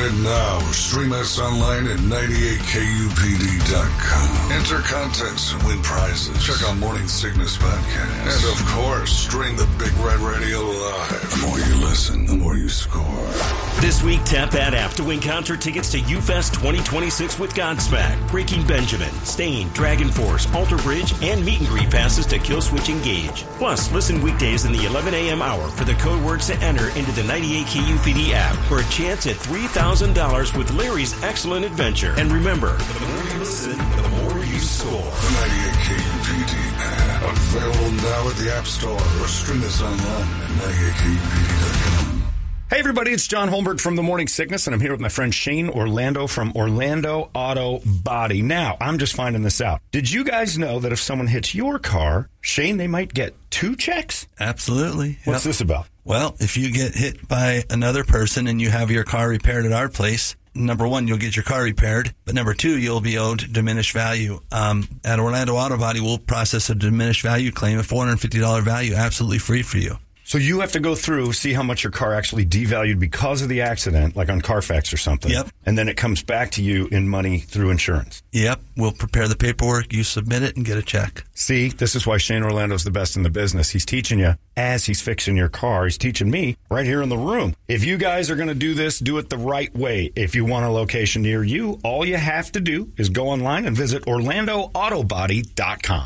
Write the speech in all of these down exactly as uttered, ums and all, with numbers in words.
Subscribe now or stream us online at ninety-eight K U P D dot com. Enter contests and win prizes. Check out Morning Sickness Podcast. And of course, stream the Big Red Radio live. The more you listen, the more you score. This week, tap that app to win concert tickets to U-Fest twenty twenty-six with Godsmack, Breaking Benjamin, Stain, Dragon Force, Alter Bridge, and meet and greet passes to Killswitch Engage. Plus, listen weekdays in the eleven a.m. hour for the code words to enter into the ninety-eight K U P D app for a chance at three thousand dollars with Larry's Excellent Adventure. And remember, the more you listen, the more you score. The ninety-eight K U P D app. Available now at the App Store or stream us online at ninety-eight K U P D dot com. Hey, everybody, it's John Holmberg from The Morning Sickness, and I'm here with my friend Shane Orlando from Orlando Auto Body. Now, I'm just finding this out. Did you guys know that if someone hits your car, Shane, they might get two checks? Absolutely. What's yep. this about? Well, if you get hit by another person and you have your car repaired at our place, number one, you'll get your car repaired, but number two, you'll be owed diminished value. Um, at Orlando Auto Body, we'll process a diminished value claim, a four hundred fifty dollars value, absolutely free for you. So you have to go through, see how much your car actually devalued because of the accident, like on Carfax or something. Yep. And then it comes back to you in money through insurance. Yep. We'll prepare the paperwork, you submit it, and get a check. See, this is why Shane Orlando's the best in the business. He's teaching you as he's fixing your car. He's teaching me right here in the room. If you guys are going to do this, do it the right way. If you want a location near you, all you have to do is go online and visit Orlando Auto Body dot com.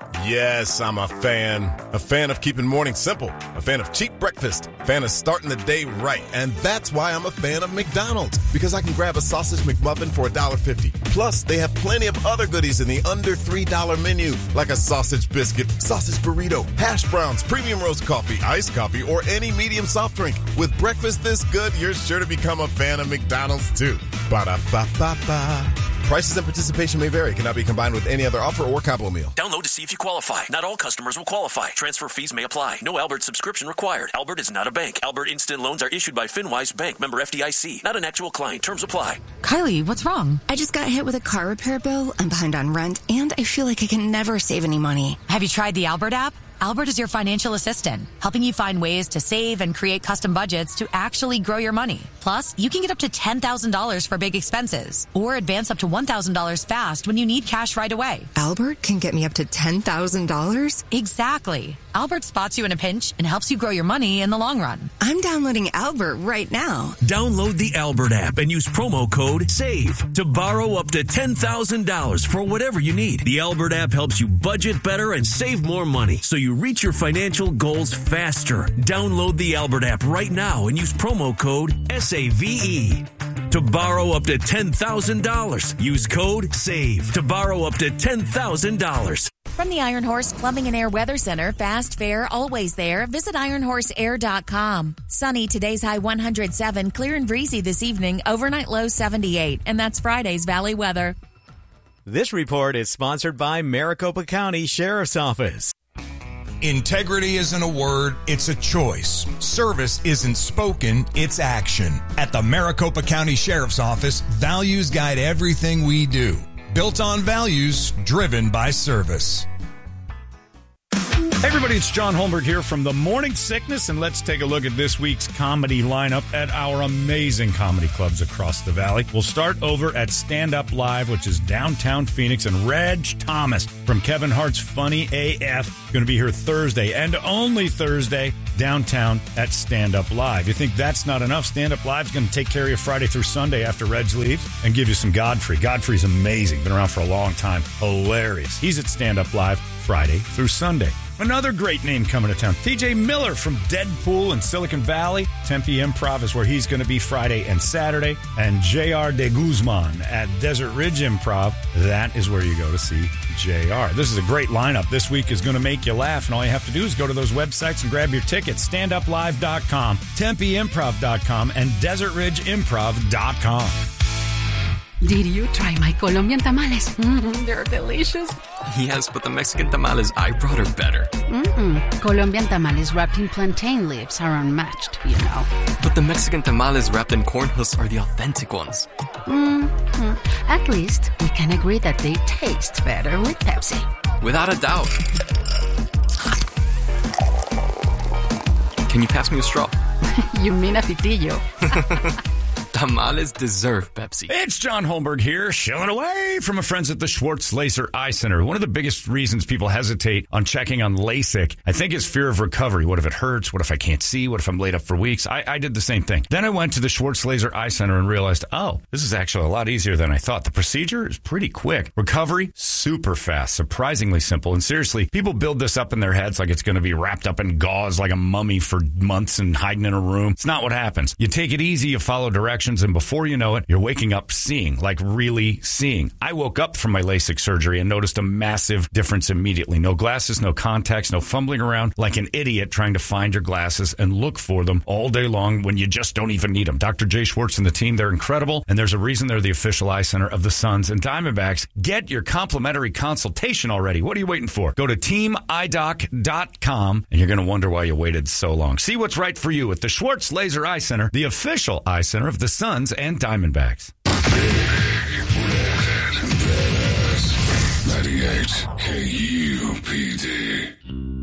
Yes, I'm a fan. A fan of keeping mornings simple. A fan of cheap breakfast. A fan of starting the day right. And that's why I'm a fan of McDonald's. Because I can grab a sausage McMuffin for one dollar fifty. Plus, they have plenty of other goodies in the under three dollar menu. Like a sausage biscuit, sausage burrito, hash browns, premium roast coffee, iced coffee, or any medium soft drink. With breakfast this good, you're sure to become a fan of McDonald's too. Ba-da-ba-ba-ba. Prices and participation may vary. Cannot be combined with any other offer or combo meal. Download to see if you qualify. Not all customers will qualify. Transfer fees may apply. No Albert subscription required. Albert is not a bank. Albert Instant Loans are issued by FinWise Bank, member F D I C. Not an actual client. Terms apply. Kylie, what's wrong? I just got hit with a car repair bill. I'm behind on rent, and I feel like I can never save any money. Have you tried the Albert app? Albert is your financial assistant, helping you find ways to save and create custom budgets to actually grow your money. Plus, you can get up to ten thousand dollars for big expenses or advance up to one thousand dollars fast when you need cash right away. Albert can get me up to ten thousand dollars? Exactly. Albert spots you in a pinch and helps you grow your money in the long run. I'm downloading Albert right now. Download the Albert app and use promo code SAVE to borrow up to ten thousand dollars for whatever you need. The Albert app helps you budget better and save more money so you reach your financial goals faster. Download the Albert app right now and use promo code S A V E to borrow up to ten thousand dollars. Use code SAVE to borrow up to ten thousand dollars. From the Iron Horse Plumbing and Air Weather Center, fast, fair, always there. Visit iron horse air dot com. Sunny, today's high one hundred seven. Clear and breezy this evening. Overnight low seventy-eight. And that's Friday's Valley weather. This report is sponsored by Maricopa County Sheriff's Office. Integrity isn't a word, it's a choice. Service isn't spoken, it's action. At the Maricopa County Sheriff's Office, values guide everything we do. Built on values, driven by service. Hey everybody, it's John Holmberg here from The Morning Sickness, and let's take a look at this week's comedy lineup at our amazing comedy clubs across the valley. We'll start over at Stand Up Live, which is downtown Phoenix, and Reg Thomas from Kevin Hart's Funny A F going to be here Thursday, and only Thursday, downtown at Stand Up Live. You think that's not enough? Stand Up Live is going to take care of you Friday through Sunday after Reg leaves and give you some Godfrey. Godfrey's amazing, been around for a long time, hilarious. He's at Stand Up Live Friday through Sunday. Another great name coming to town, T J Miller from Deadpool in Silicon Valley. Tempe Improv is where he's going to be Friday and Saturday. And J R De Guzman at Desert Ridge Improv. That is where you go to see J R. This is a great lineup. This week is going to make you laugh, and all you have to do is go to those websites and grab your tickets. stand up live dot com, tempe improv dot com, and desert ridge improv dot com. Did you try my Colombian tamales? Mm, they're delicious. Yes, but the Mexican tamales I brought are better. Mm-mm. Colombian tamales wrapped in plantain leaves are unmatched, you know. But the Mexican tamales wrapped in corn husks are the authentic ones. Mm-hmm. At least we can agree that they taste better with Pepsi. Without a doubt. Can you pass me a straw? You mean a pitillo? Tamales deserve Pepsi. It's John Holmberg here, shilling away from my friends at the Schwartz Laser Eye Center. One of the biggest reasons people hesitate on checking on LASIK, I think, is fear of recovery. What if it hurts? What if I can't see? What if I'm laid up for weeks? I, I did the same thing. Then I went to the Schwartz Laser Eye Center and realized, oh, this is actually a lot easier than I thought. The procedure is pretty quick. Recovery, super fast, surprisingly simple. And seriously, people build this up in their heads like it's going to be wrapped up in gauze like a mummy for months and hiding in a room. It's not what happens. You take it easy, you follow directions, and before you know it, you're waking up seeing, like really seeing. I woke up from my LASIK surgery and noticed a massive difference immediately. No glasses, no contacts, no fumbling around like an idiot trying to find your glasses and look for them all day long when you just don't even need them. Doctor Jay Schwartz and the team, they're incredible, and there's a reason they're the official eye center of the Suns and Diamondbacks. Get your complimentary consultation already. What are you waiting for? Go to team eye doc dot com, and you're going to wonder why you waited so long. See what's right for you at the Schwartz Laser Eye Center, the official eye center of the Suns and Diamondbacks. ninety-eight K U P D.